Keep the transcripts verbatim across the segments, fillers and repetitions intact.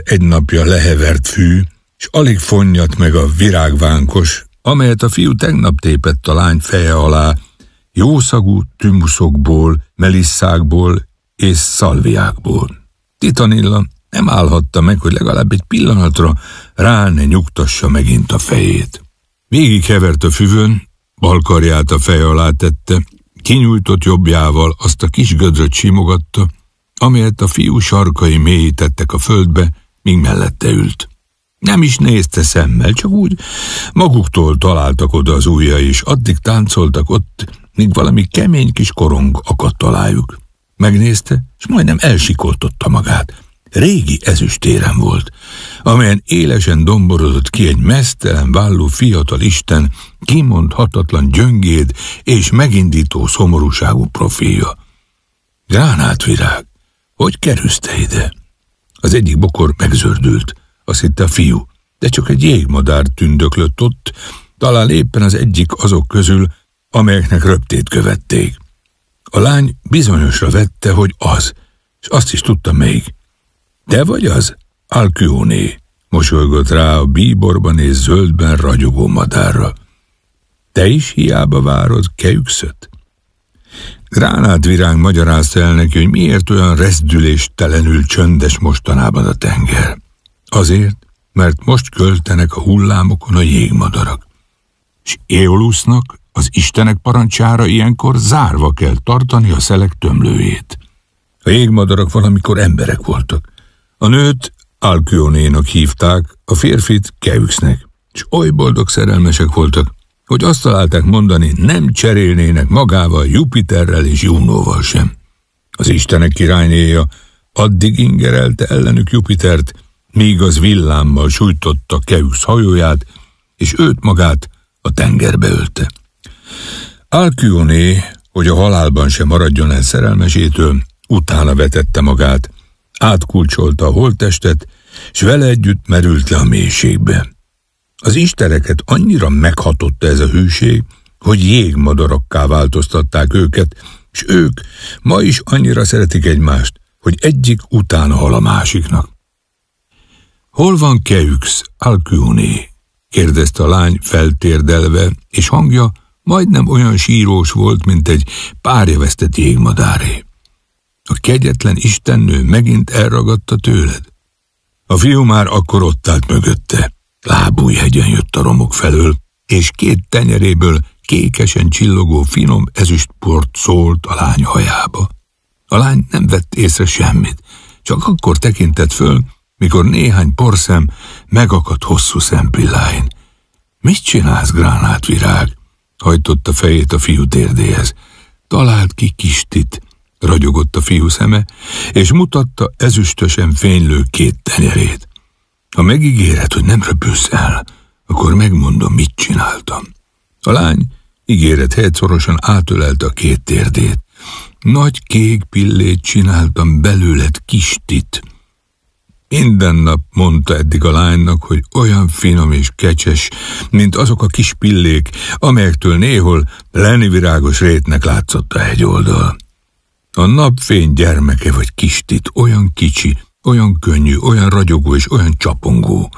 egy napja lehevert fű, s alig fonnyat meg a virágvánkos, amelyet a fiú tegnap tépett a lány feje alá, jószagú tümuszokból, melisszákból és szalviákból. Titanilla nem állhatta meg, hogy legalább egy pillanatra rá ne nyugtassa megint a fejét. Végig hevert a füvön, bal karját a feje alá tette, kinyújtott jobbjával azt a kis gödröt simogatta, amelyet a fiú sarkai mélyítettek a földbe, míg mellette ült. Nem is nézte szemmel, csak úgy maguktól találtak oda az ujjai, és addig táncoltak ott, míg valami kemény kis korong akadt alájuk. Megnézte, és majdnem elsikoltotta magát. Régi ezüstéren volt, amelyen élesen domborodott ki egy meztelen vállú fiatal isten, kimondhatatlan gyöngéd és megindító szomorúságú profilja. Gránátvirág, hogy kerülsz te ide? Az egyik bokor megzördült, azt hitte a fiú, de csak egy jégmadár tündöklött ott, talán éppen az egyik azok közül, amelyeknek röptét követték. A lány bizonyosra vette, hogy az, és azt is tudta még. Te vagy az? Alkyone, mosolygott rá a bíborban és zöldben ragyogó madárra. Te is hiába várod Keuxöt? Gránátvirág magyarázta el neki, hogy miért olyan rezdüléstelenül csöndes mostanában a tenger. Azért, mert most költenek a hullámokon a jégmadarak. S Éolusznak, az istenek parancsára ilyenkor zárva kell tartani a szelek tömlőjét. A jégmadarak valamikor emberek voltak. A nőt Alkyone-nak hívták, a férfit Keuxnek, és oly boldog szerelmesek voltak, hogy azt találták mondani, nem cserélnének magával Jupiterrel és Junóval sem. Az istenek királynéja addig ingerelte ellenük Jupitert, míg az villámmal sújtotta Keux hajóját, és őt magát a tengerbe ölte. Alkyone, hogy a halálban sem maradjon el szerelmesétől, utána vetette magát, átkulcsolta a holttestet, s vele együtt merült le a mélységbe. Az isteneket annyira meghatotta ez a hűség, hogy jégmadarakká változtatták őket, s ők ma is annyira szeretik egymást, hogy egyik utána hal a másiknak. Hol van Keux, Alkyone? kérdezte a lány feltérdelve, és hangja majdnem olyan sírós volt, mint egy párjavesztett jégmadáré. A kegyetlen istennő megint elragadta tőled? A fiú már akkor ott állt mögötte. Lábújhegyen jött a romok felől, és két tenyeréből kékesen csillogó finom ezüstport szólt a lány hajába. A lány nem vett észre semmit, csak akkor tekintett föl, mikor néhány porszem megakadt hosszú szempilláin. Mit csinálsz, Gránátvirág? Hajtotta fejét a fiú térdéhez. Talált ki Kistit, ragyogott a fiú szeme, és mutatta ezüstösen fénylő két tenyerét. Ha megígéred, hogy nem röpülsz el, akkor megmondom, mit csináltam. A lány ígéret helyett szorosan átölelte a két térdét. Nagy kék pillét csináltam belőled, Kistit. Minden nap mondta eddig a lánynak, hogy olyan finom és kecses, mint azok a kis pillék, amelyektől néhol lenivirágos rétnek látszott a hegyoldal. A napfény gyermeke vagy Kistit, olyan kicsi, olyan könnyű, olyan ragyogó és olyan csapongó.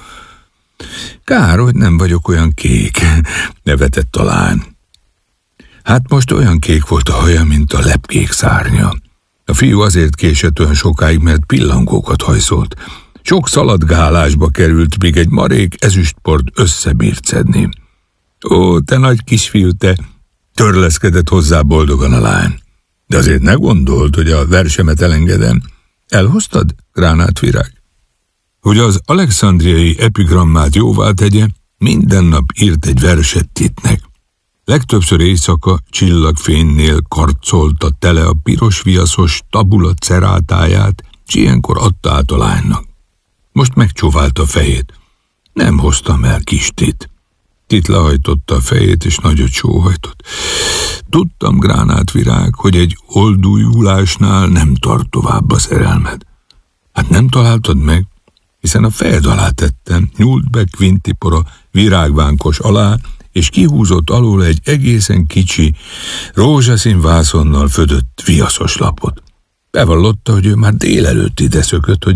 Kár, hogy nem vagyok olyan kék, nevetett a lány. Hát most olyan kék volt a haja, mint a lepkék szárnya. A fiú azért késett olyan sokáig, mert pillangókat hajszolt. Sok szaladgálásba került, míg egy marék ezüstport összebírt szedni. Ó, te nagy kisfiú, te! Törleszkedett hozzá boldogan a lány. De azért ne gondold, hogy a versemet elengedem. Elhoztad, Gránátvirág? Hogy az alexandriai epigrammát jóvá tegye, minden nap írt egy verset Titnek. Legtöbbször éjszaka csillagfénynél karcolta tele a piros viaszos tabula cerátáját, s ilyenkor adta át a lánynak. Most megcsóválta a fejét. Nem hoztam el Kistit. Tit lehajtotta a fejét, és nagyot sóhajtott. Tudtam, Gránátvirág, hogy egy oldújulásnál nem tart tovább a szerelmed. Hát nem találtad meg, hiszen a fejed alá tettem, nyúlt be Quintipora virágvánkos alá, és kihúzott alól egy egészen kicsi, rózsaszín vászonnal födött viaszos lapot. Bevallotta, hogy ő már délelőtt ide szökött, hogy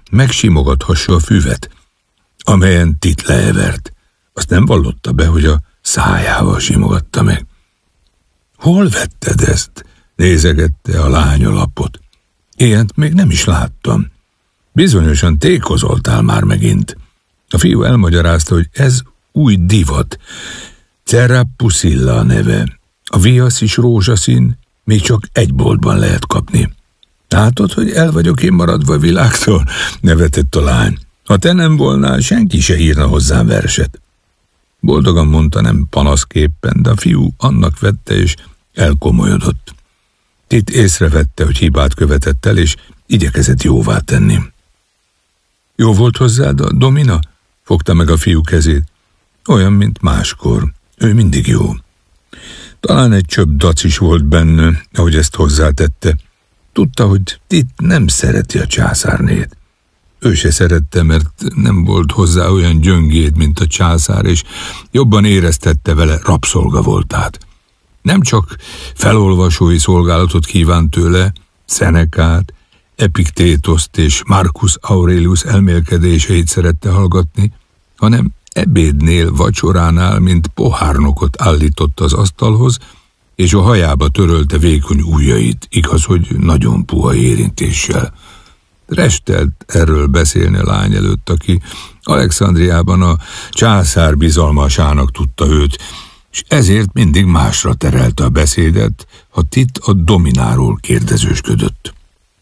megsimogathassa a füvet, amelyen Tit leevert. Azt nem vallotta be, hogy a szájával simogatta meg. Hol vetted ezt? Nézegette a lány a lapot. Ilyent még nem is láttam. Bizonyosan tékozoltál már megint. A fiú elmagyarázta, hogy ez új divat. Cerapusilla a neve. A viasz is rózsaszín, még csak egy boltban lehet kapni. Látod, hogy el vagyok én maradva a világtól? Nevetett a lány. Ha te nem volnál, senki se írna hozzám verset. Boldogan mondta, nem panaszképpen, de a fiú annak vette, és elkomolyodott. Tit észrevette, hogy hibát követett el, és igyekezett jóvá tenni. Jó volt hozzád a Domina? Fogta meg a fiú kezét. Olyan, mint máskor. Ő mindig jó. Talán egy csöpp dac is volt benne, ahogy ezt hozzátette. Tudta, hogy Tit nem szereti a császárnét. Ő se szerette, mert nem volt hozzá olyan gyöngéd, mint a császár, és jobban éreztette vele rabszolga voltát. Nem csak felolvasói szolgálatot kívánt tőle, Szenekát, Epiktétoszt és Marcus Aurelius elmélkedéseit szerette hallgatni, hanem ebédnél, vacsoránál, mint pohárnokot állított az asztalhoz, és a hajába törölte vékony ujjait, igaz, hogy nagyon puha érintéssel. Restelt erről beszélni a lány előtt, aki Alexandriában a császár bizalmasának tudta őt, és ezért mindig másra terelte a beszédet, ha Tit a Domináról kérdezősködött.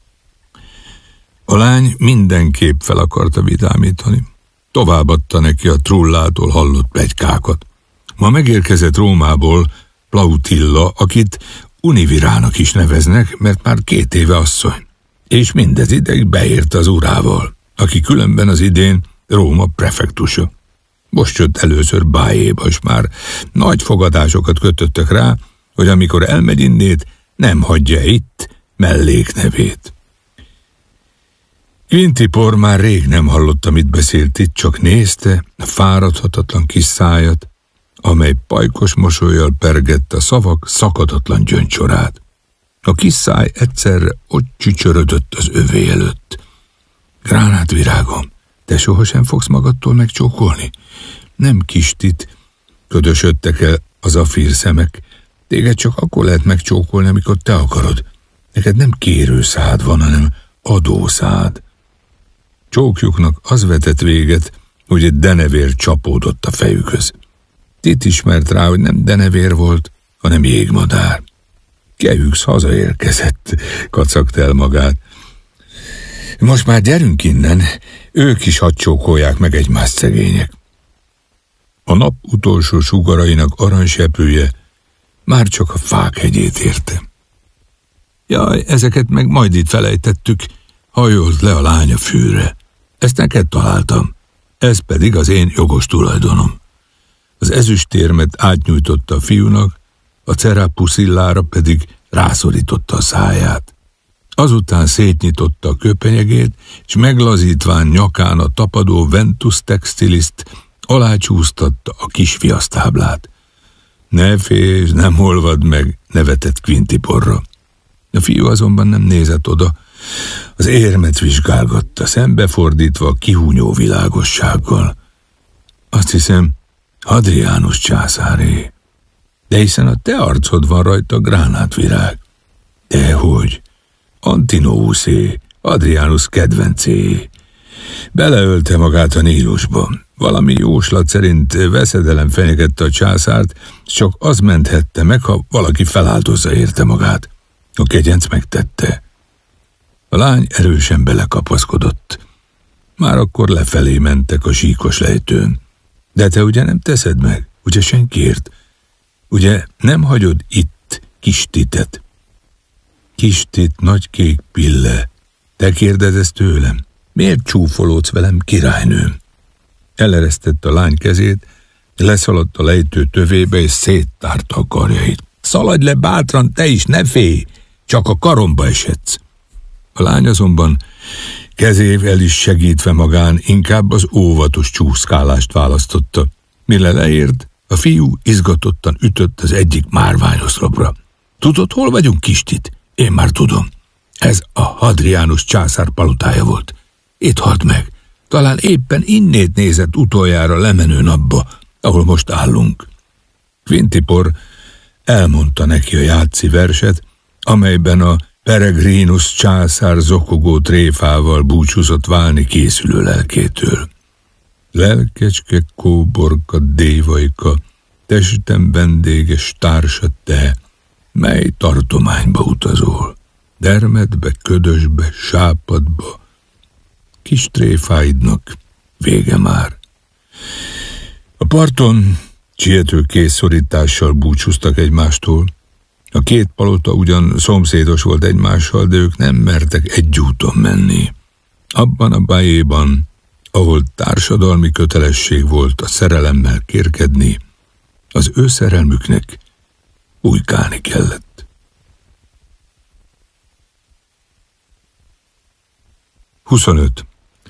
A lány mindenképp fel akarta vidámítani. Továbbadta neki a Trullától hallott pletykákat. Ma megérkezett Rómából Plautilla, akit Univirának is neveznek, mert már két éve asszony. És mindez ideig beérte az urával, aki különben az idén Róma prefektusa. Most jött először Bájéba, és már nagy fogadásokat kötöttek rá, hogy amikor elmegy innét, nem hagyja itt melléknevét. Quintipor már rég nem hallotta, mit beszélt itt, csak nézte a fáradhatatlan kis szájat, amely pajkos mosollyal pergette a szavak szakadatlan gyöngycsorát. A kis száj egyszerre ott csücsörödött az övé előtt. Gránátvirágom, te sohasem fogsz magadtól megcsókolni? Nem, kis Tit, ködösödtek el az afír szemek. Téged csak akkor lehet megcsókolni, amikor te akarod. Neked nem kérő szád van, hanem adószád. Csókjuknak az vetett véget, hogy egy denevér csapódott a fejükhöz. Tit ismert rá, hogy nem denevér volt, hanem jégmadár. Kehűx hazaérkezett, kacagta el magát. Most már gyerünk innen, ők is hadd csókolják meg egymást, szegények. A nap utolsó sugarainak aranyseprője már csak a fák hegyét érte. Jaj, ezeket meg majd itt felejtettük, hajolt le a lány a fűre. Ezt neked találtam, ez pedig az én jogos tulajdonom. Az ezüstérmet átnyújtotta a fiúnak, a Cerapusillára pedig rászorította a száját. Azután szétnyitotta a köpenyegét, és meglazítván nyakán a tapadó Ventus textiliszt alácsúsztatta a kis viasztáblát. Ne félj, nem olvad meg, nevetett Quintiporra. A fiú azonban nem nézett oda, az érmet vizsgálgatta, szembefordítva a kihúnyó világossággal. Azt hiszem, Hadrianus császáré. De hiszen a te arcod van rajta, gránátvirág. Dehogy, Antinóuszé, Hadrianus kedvencé. Beleölte magát a Nílusba. Valami jóslat szerint veszedelem fenyegette a császárt, csak az menthette meg, ha valaki feláldozza érte magát. A kegyenc megtette. A lány erősen belekapaszkodott. Már akkor lefelé mentek a síkos lejtőn. De te ugye nem teszed meg? Ugye senkiért? Ugye nem hagyod itt kis Titet? Kis Tit, nagy kék pille, te kérdezed tőlem? Miért csúfolódsz velem, királynőm? Eleresztette a lány kezét, leszaladt a lejtő tövébe, és széttárta a karjait. Szaladj le bátran, te is, ne félj! Csak a karomba esedsz. A lány azonban kezével is segítve magán inkább az óvatos csúszkálást választotta. Mire leért, a fiú izgatottan ütött az egyik márványoszlopra. Tudod, hol vagyunk, kis Tit? Én már tudom. Ez a Hadrianus császár palotája volt. Itt halt meg. Talán éppen innét nézett utoljára lemenő napba, ahol most állunk. Quintipor elmondta neki a játszi verset, amelyben a Peregrinus császár zokogó tréfával búcsúzott válni készülő lelkétől. Lelkecske, kóborka, dévajka, testem vendéges társa te, mely tartományba utazol, dermedbe, ködösbe, sápadba, kis tréfáidnak vége már. A parton siető készszorítással búcsúztak egymástól. A két palota ugyan szomszédos volt egymással, de ők nem mertek egy úton menni. Abban a bájéban, ahol társadalmi kötelesség volt a szerelemmel kérkedni, az ő szerelmüknek újkálni kellett. huszonöt.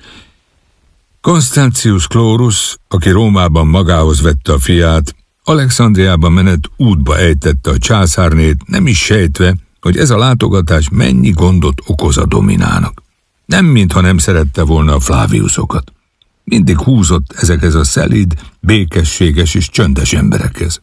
Constantius Chlorus, aki Rómában magához vette a fiát, Alexandriában menet útba ejtette a császárnét, nem is sejtve, hogy ez a látogatás mennyi gondot okoz a Dominának. Nem mintha nem szerette volna a Flaviusokat. Mindig húzott ezekhez a szelíd, békességes és csöndes emberekhez.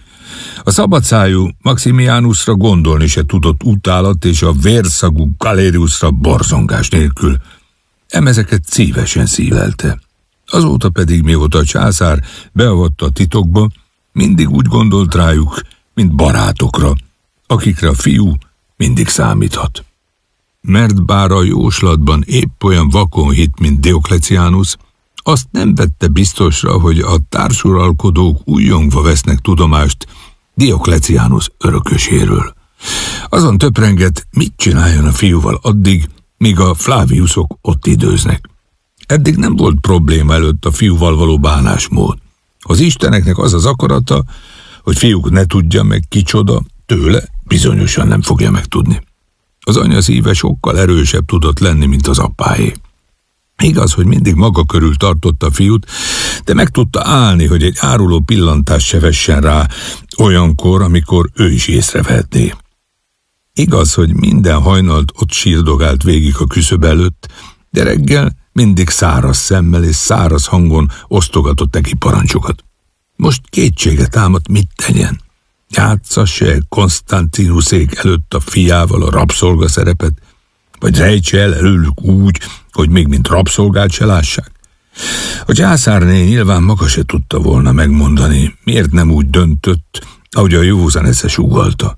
A szabadszájú Maximianusra gondolni se tudott utálat, és a vérszagú Galeriusra borzongás nélkül. Ám ezeket szívesen szívelte. Azóta pedig, mióta a császár beavatta a titokba, mindig úgy gondolt rájuk, mint barátokra, akikre a fiú mindig számíthat. Mert bár a jóslatban épp olyan vakon hitt, mint Dioklecianus, azt nem vette biztosra, hogy a társuralkodók újjongva vesznek tudomást Dioklecianus örököséről. Azon töprengett, mit csináljon a fiúval addig, míg a Flaviusok ott időznek. Eddig nem volt probléma előtt a fiúval való bánásmód. Az isteneknek az az akarata, hogy fiúk ne tudja meg kicsoda, tőle bizonyosan nem fogja megtudni. Az anya szíve sokkal erősebb tudott lenni, mint az apáé. Igaz, hogy mindig maga körül tartotta a fiút, de meg tudta állni, hogy egy áruló pillantást se vessen rá olyankor, amikor ő is észrevehetné. Igaz, hogy minden hajnalt ott sírdogált végig a küszöb előtt, de reggel mindig száraz szemmel és száraz hangon osztogatott neki parancsokat. Most kétsége támadt, mit tegyen. Játssza-e Konstantinuszék előtt a fiával a rabszolga szerepet, vagy rejtse el előlük úgy, hogy még mint rabszolgát se lássák? A császárné nyilván maga se tudta volna megmondani, miért nem úgy döntött, ahogy a józan esze súgalta.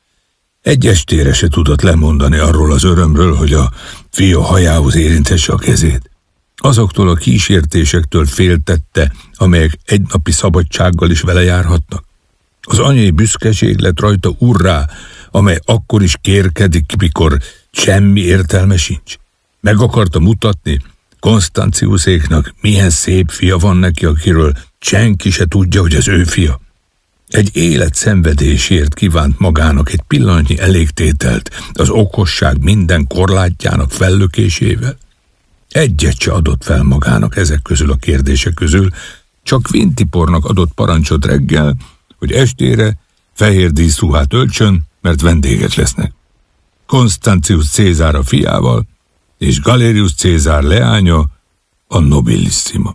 Egy estére se tudott lemondani arról az örömről, hogy a fia hajához érintesse a kezét. Azoktól a kísértésektől féltette, amelyek egynapi szabadsággal is vele járhatnak. Az anyai büszkeség lett rajta urrá, amely akkor is kérkedik, mikor semmi értelme sincs. Meg akarta mutatni Konstantiuszéknak, milyen szép fia van neki, akiről senki se tudja, hogy az ő fia. Egy élet szenvedésért kívánt magának egy pillanatnyi elégtételt az okosság minden korlátjának fellökésével. Egyet se adott fel magának ezek közül a kérdések közül, csak Quintipornak adott parancsot reggel, hogy estére fehér díszruhát öltsön, mert vendégek lesznek. Constantius Cézár a fiával, és Galerius Cézár leánya, a nobilissima.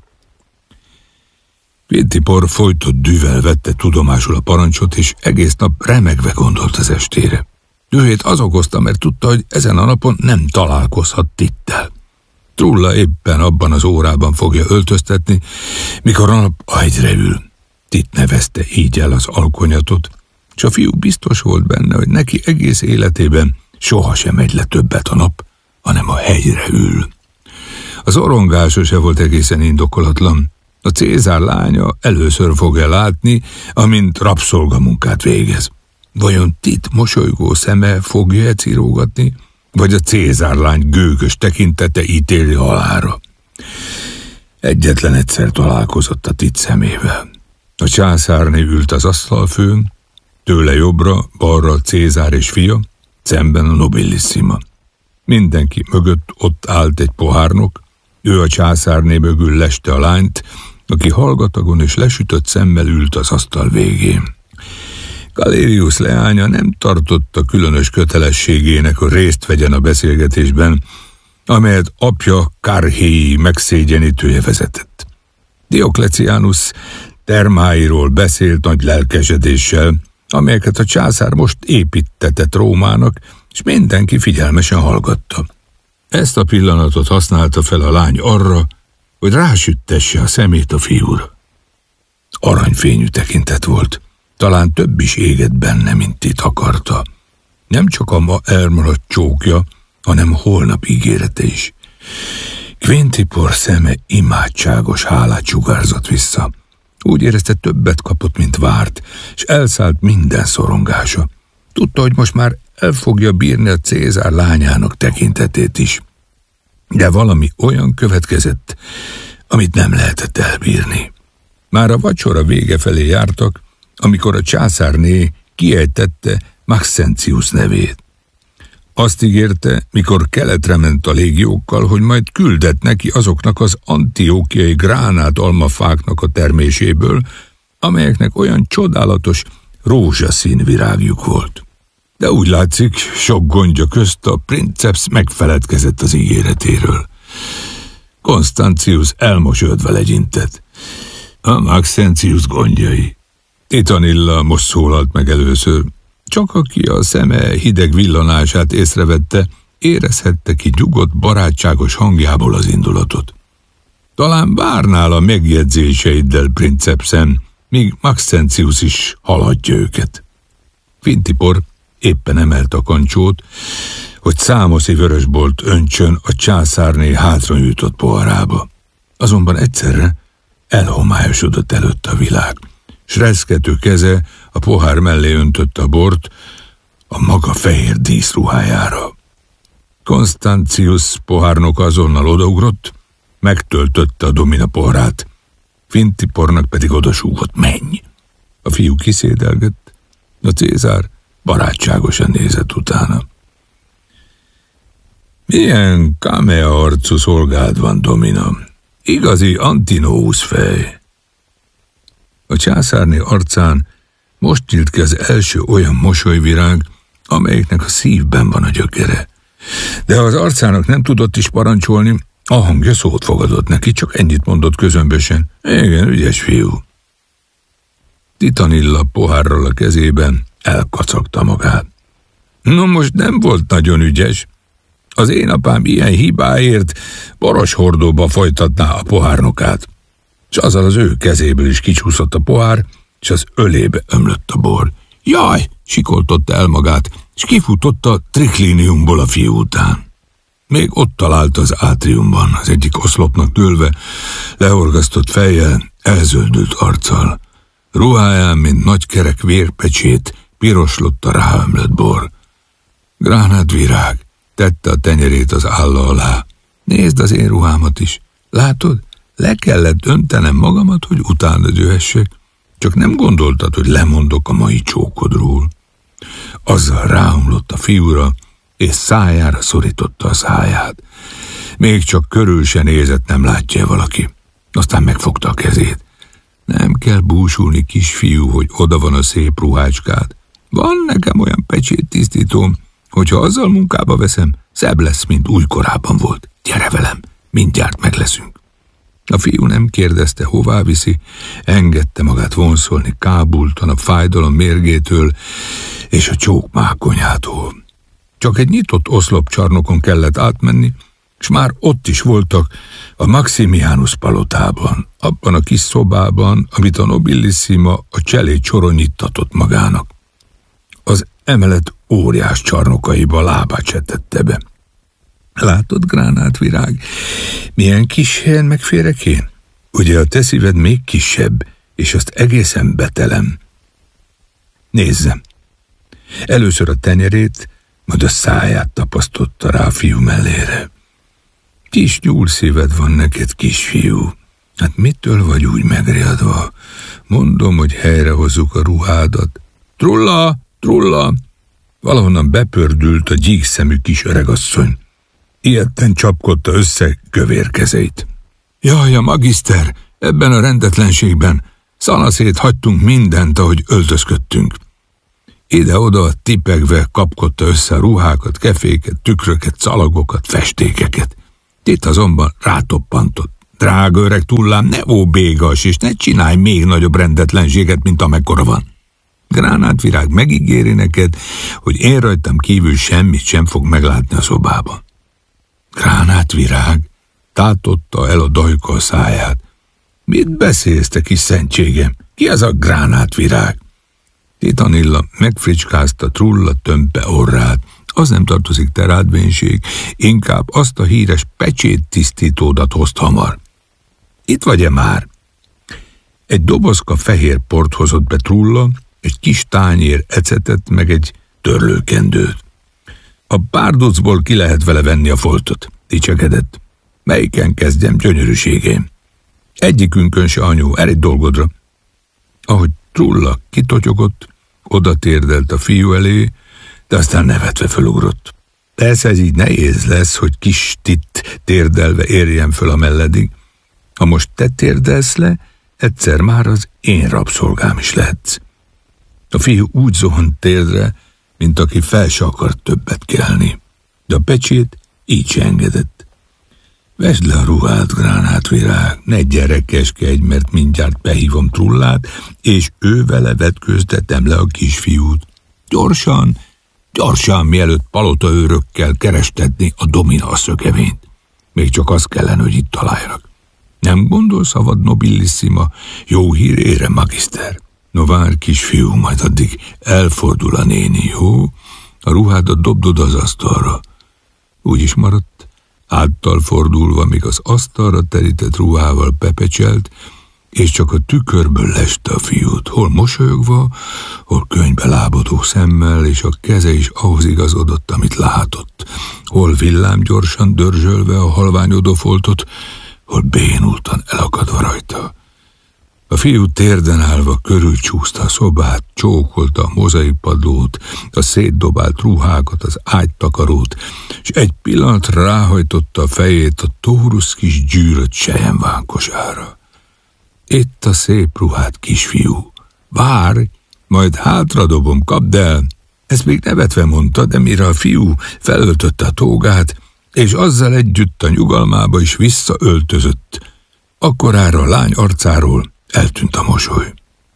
Quintipor folytott dűvel vette tudomásul a parancsot, és egész nap remegve gondolt az estére. Dühét az okozta, mert tudta, hogy ezen a napon nem találkozhat Tittel. Trulla éppen abban az órában fogja öltöztetni, mikor a nap agyra ül. Titt nevezte így el az alkonyatot, és a fiú biztos volt benne, hogy neki egész életében sohasem megy le többet a nap, hanem a hegyre ül. Az orongása se volt egészen indokolatlan. A Cézár lánya először fogja látni, amint rabszolgamunkát végez. Vajon Titt mosolygó szeme fogja-e cirógatni, vagy a Cézár lány gőgös tekintete ítéli halálra? Egyetlen egyszer találkozott a Titt szemével. A császárné ült az asztalfőn, tőle jobbra, balra a Cézár és fia, szemben a nobilissima. Mindenki mögött ott állt egy pohárnok, ő a császárné mögül leste a lányt, aki hallgatagon és lesütött szemmel ült az asztal végén. Galerius leánya nem tartotta különös kötelességének, hogy részt vegyen a beszélgetésben, amelyet apja Karhéi megszégyenítője vezetett. Dioklecianus termáiról beszélt nagy lelkesedéssel, amelyeket a császár most építtetett Rómának, és mindenki figyelmesen hallgatta. Ezt a pillanatot használta fel a lány arra, hogy rásüttesse a szemét a fiúra. Aranyfényű tekintet volt, talán több is égett benne, mint itt akarta. Nem csak a ma elmaradt csókja, hanem holnap ígérete is. Quintipor szeme imádságos hálát sugárzott vissza. Úgy érezte, többet kapott, mint várt, és elszállt minden szorongása. Tudta, hogy most már el fogja bírni a Cézár lányának tekintetét is. De valami olyan következett, amit nem lehetett elbírni. Már a vacsora vége felé jártak, amikor a császárné kiejtette Maxentius nevét. Azt ígérte, mikor keletre ment a légiókkal, hogy majd küldet neki azoknak az antiókiai gránát almafáknak a terméséből, amelyeknek olyan csodálatos rózsaszín virágjuk volt. De úgy látszik, sok gondja közt a princeps megfeledkezett az ígéretéről. Constantius elmosolyodva legyintett. A Maxentius gondjai. Titanilla most szólalt meg először. Csak aki a szeme hideg villanását észrevette, érezhette ki nyugodt, barátságos hangjából az indulatot. Talán várnál a megjegyzéseiddel, princepsen, míg Maxentius is hallhatja őket. Quintipor éppen emelt a kancsót, hogy számoszi vörösbolt öntsön a császárné hátranyújtott poharába. Azonban egyszerre elhomályosodott előtt a világ, s reszkető keze a pohár mellé öntötte a bort a maga fehér díszruhájára. Constantius pohárnok azonnal odaugrott, megtöltötte a domina poharát, Quintipornak pedig odasúgott, menj! A fiú kiszédelgett, a Cézár barátságosan nézett utána. Milyen kamea arcú szolgád van, domina, igazi Antinous fej. A császárné arcán most nyílt ki az első olyan mosolyvirág, amelyiknek a szívben van a gyökere. De ha az arcának nem tudott is parancsolni, a hangja szót fogadott neki, csak ennyit mondott közömbösen. Igen, ügyes fiú. Titanilla pohárral a kezében elkacagta magát. No, most nem volt nagyon ügyes. Az én apám ilyen hibáért boroshordóba folytatná a pohárnokát. És azzal az ő kezéből is kicsúszott a pohár, és az ölébe ömlött a bor. Jaj, sikoltotta el magát, és kifutott a trikliniumból a fiú után. Még ott talált az átriumban, az egyik oszlopnak dőlve, lehorgasztott fejjel, elzöldült arccal. Ruháján, mint nagy kerek vérpecsét, piroslott a ráömlött bor. Gránátvirág, tette a tenyerét az álla alá. Nézd az én ruhámat is. Látod? Le kellett öntenem magamat, hogy utána jöhessek. Csak nem gondoltad, hogy lemondok a mai csókodról. Azzal ráomlott a fiúra, és szájára szorította a száját. Még csak körül se nézett, nem látja valaki. Aztán megfogta a kezét. Nem kell búsulni, kisfiú, hogy oda van a szép ruhácskád. Van nekem olyan pecséttisztítóm, hogyha azzal munkába veszem, szebb lesz, mint újkorában volt. Gyere velem, mindjárt meg leszünk. A fiú nem kérdezte, hová viszi, engedte magát vonszolni kábultan a fájdalom mérgétől és a csók mákonyától. Csak egy nyitott oszlopcsarnokon kellett átmenni, és már ott is voltak a Maximianus palotában, abban a kis szobában, amit a nobilissima a cselé csoronyítatott magának. Az emelet óriás csarnokaiba lábát csetette be. Látod, gránátvirág, milyen kis helyen megférek én? Ugye a te szíved még kisebb, és azt egészen betelem. Nézzem. Először a tenyerét, majd a száját tapasztotta rá a fiú mellére. Kis nyúlszíved van neked, kisfiú. Hát mitől vagy úgy megriadva? Mondom, hogy helyrehozzuk a ruhádat. Trulla, trulla! Valahonnan bepördült a gyíkszemű kis öregasszony. Ilyetten csapkodta össze kövér kezeit. Jaj, a magiszter, ebben a rendetlenségben szanaszét hagytunk mindent, ahogy öltözködtünk. Ide-oda tipegve kapkodta össze a ruhákat, keféket, tükröket, szalagokat, festékeket. Itt azonban rátoppantott. Drága öreg Trullám, ne óbégas, és ne csinálj még nagyobb rendetlenséget, mint amekkora van. Gránátvirág megígéri neked, hogy én rajtam kívül semmit sem fog meglátni a szobában. Gránátvirág tátotta el a dajka a száját. Mit beszélsz, te kis szentségem? Ki az a Gránátvirág? Titanilla megfricskázta Trulla tömpe orrát. Az nem tartozik te rád, vénség, inkább azt a híres pecsét tisztítódat hozt hamar. Itt vagy-e már? Egy dobozka fehér port hozott be Trulla, egy kis tányér ecetet, meg egy törlőkendőt. A párducból ki lehet vele venni a foltot, dicsekedett. Melyiken kezdjem, gyönyörűségém? Egyikünkön se, anyu, el egy dolgodra. Ahogy Trulla kitotyogott, oda térdelt a fiú elé, de aztán nevetve fölugrott. Persze ez így nehéz lesz, hogy kis Tit térdelve érjen föl a melledig. Ha most te térdelsz le, egyszer már az én rabszolgám is lehetsz. A fiú úgy zuhant térdre, mint aki fel se akart többet kelni. De a pecsét így se engedett. Vesd le a ruhát, Gránátvirág, ne gyerekeskedj, mert mindjárt behívom Trullát, és ő vele vetköztetem le a kisfiút. Gyorsan, gyorsan, mielőtt palotaőrökkel kerestetni a domina szökevényt. Még csak az kellene, hogy itt találjanak. Nem gondolsz, havad nobilissima, jó hírére, magiszter? No várj, kisfiú, majd addig elfordul a néni, jó? A ruhádat dobdod az asztalra. Úgy is maradt, háttal fordulva, míg az asztalra terített ruhával pepecselt, és csak a tükörből leste a fiút, hol mosolyogva, hol könybe lábadó szemmel, és a keze is ahhoz igazodott, amit látott, hol villámgyorsan dörzsölve a halványodó foltot, hol bénultan elakadva rajta. A fiú térden állva körülcsúszta a szobát, csókolta a mozaikpadlót, a szétdobált ruhákat, az ágytakarót, és egy pillanatra ráhajtotta a fejét a tórusz kis gyűrött selyemvánkosára. Itt a szép ruhát, kisfiú. Várj, majd hátradobom, kapd el. Ezt még nevetve mondta, de mire a fiú felöltötte a tógát, és azzal együtt a nyugalmába is visszaöltözött, akkorára a lány arcáról eltűnt a mosoly.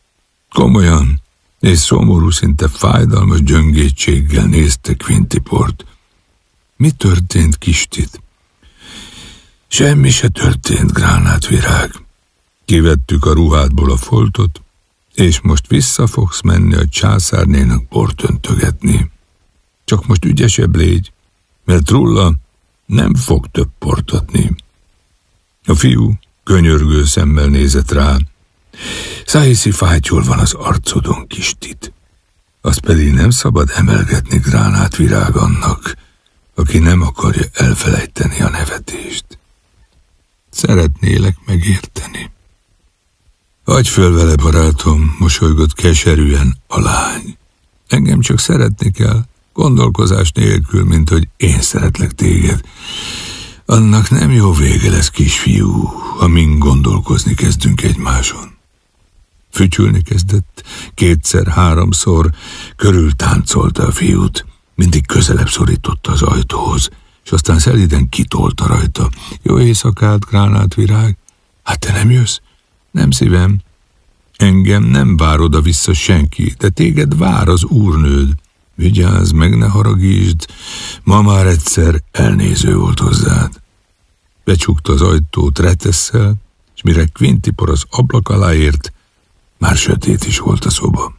Komolyan és szomorú, szinte fájdalmas gyöngétséggel nézte Quintiport. Mi történt, kis Tit? Semmi se történt, Gránátvirág. Kivettük a ruhádból a foltot, és most vissza fogsz menni a császárnénak bort öntögetni. Csak most ügyesebb légy, mert Trulla nem fog több port adni. A fiú könyörgő szemmel nézett rá. Szájszi fátyol van az arcodon, kis Tit. Azt pedig nem szabad emelgetni, Gránátvirág, annak, aki nem akarja elfelejteni a nevetést. Szeretnélek megérteni. Adj föl vele, barátom, mosolygott keserűen a lány. Engem csak szeretni kell, gondolkozás nélkül, mint hogy én szeretlek téged. Annak nem jó vége lesz, kisfiú, amin gondolkozni kezdünk egymáson. Fütyülni kezdett, kétszer-háromszor körül táncolta a fiút, mindig közelebb szorította az ajtóhoz, és aztán szeliden kitolta rajta. Jó éjszakát, Gránátvirág? Hát te nem jössz? Nem szívem. Engem nem vár oda vissza senki, de téged vár az úrnőd. Vigyázz, meg ne haragítsd, ma már egyszer elnéző volt hozzád. Becsukta az ajtót retesszel, és mire Quintipor az ablak alá ért, már sötét is volt a szoba.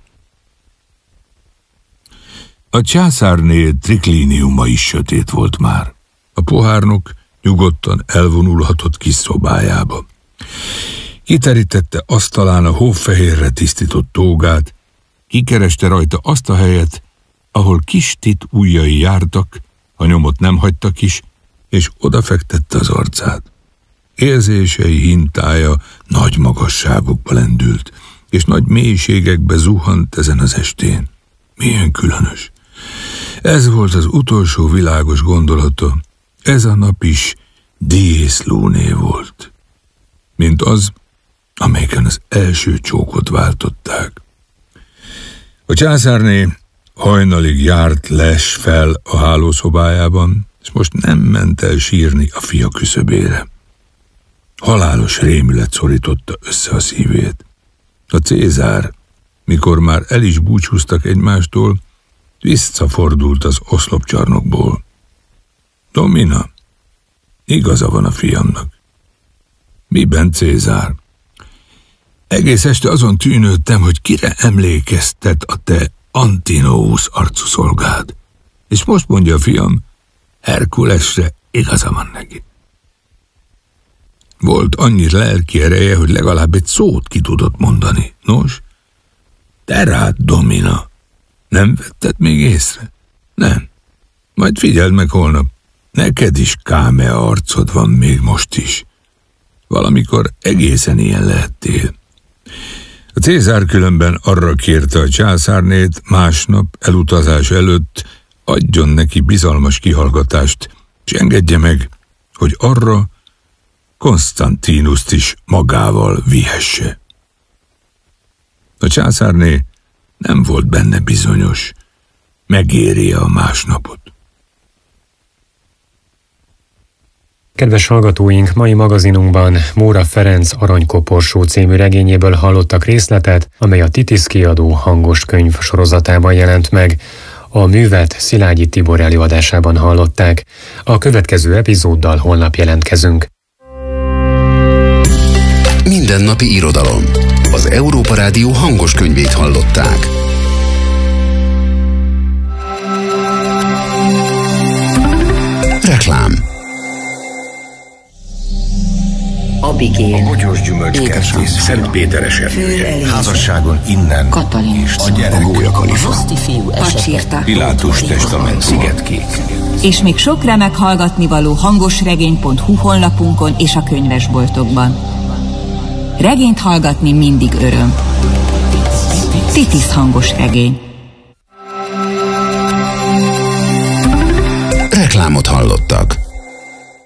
A császárné triklíniuma is sötét volt már. A pohárnok nyugodtan elvonulhatott kis szobájába. Kiterítette asztalán a hófehérre tisztított tógát, kikereste rajta azt a helyet, ahol kis Tit ujjai jártak, a nyomot nem hagytak is, és odafektette az arcát. Érzései hintája nagy magasságokba lendült, és nagy mélységekbe zuhant ezen az estén. Milyen különös. Ez volt az utolsó világos gondolata. Ez a nap is dies luné volt, mint az, amelyiken az első csókot váltották. A császárné Hajnalig járt les fel a hálószobájában, és most nem ment el sírni a fia küszöbére. Halálos rémület szorította össze a szívét. A Cézár, mikor már el is búcsúztak egymástól, visszafordult az oszlopcsarnokból. Domina, igaza van a fiamnak. Miben, Cézár? Egész este azon tűnődtem, hogy kire emlékeztet a te Antinous arcú szolgád. És most mondja a fiam, Herkulesre igaza van neki. Volt annyi lelki ereje, hogy legalább egy szót ki tudott mondani. Nos, te rád, Domina, nem vetted még észre? Nem. Majd figyeld meg holnap, neked is kámea arcod van még most is. Valamikor egészen ilyen lehettél. A Cézár különben arra kérte a császárnét, másnap elutazás előtt adjon neki bizalmas kihallgatást, és engedje meg, hogy arra Konstantinust is magával vihesse. A császárné nem volt benne bizonyos, megéri a másnapot. Kedves hallgatóink, mai magazinunkban Móra Ferenc Aranykoporsó című regényéből hallottak részletet, amely a Titisz kiadó hangos könyv sorozatában jelent meg. A művet Szilágyi Tibor előadásában hallották. A következő epizóddal holnap jelentkezünk. Mindennapi irodalom. Az Európa Rádió hangos könyvét hallották. Reklám. Abigail, a bogyós gyümölcskertész, Szent Péter eseménye, házasságon innen, Katalin, a gyerek, a Gólyakalifa, Pacsirta, Pilátus testament, Szigetkék. És még sok remek hallgatnivaló hangosregény pont hu honlapunkon és a könyvesboltokban. Regényt hallgatni mindig öröm. Titisz hangos regény. Reklámot hallottak.